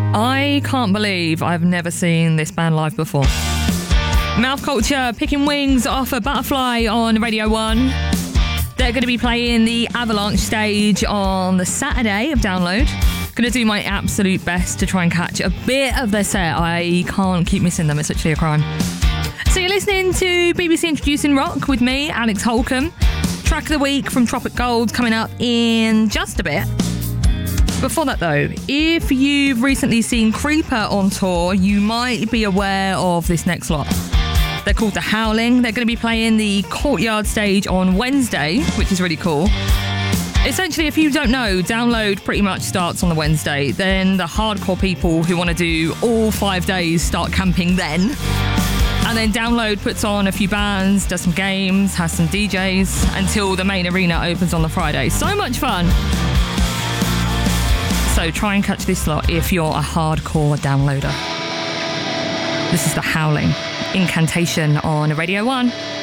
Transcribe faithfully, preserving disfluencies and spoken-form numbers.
I can't believe I've never seen this band live before. Mouth Culture picking wings off a Butterfly on Radio one. They're going to be playing the Avalanche stage on the Saturday of Download. Going to do my absolute best to try and catch a bit of their set. I can't keep missing them. It's actually a crime. So you're listening to B B C Introducing Rock with me, Alex Holcomb. Track of the week from Tropic Gold coming up in just a bit. Before that though, if you've recently seen Creeper on tour, you might be aware of this next lot. They're called The Howling. They're going to be playing the Courtyard stage on Wednesday, which is really cool. Essentially, if you don't know, Download pretty much starts on the Wednesday. Then the hardcore people who want to do all five days start camping then. And then Download puts on a few bands, does some games, has some D Js until the main arena opens on the Friday. So much fun. So try and catch this lot if you're a hardcore downloader. This is The Howling, Incantation on Radio one.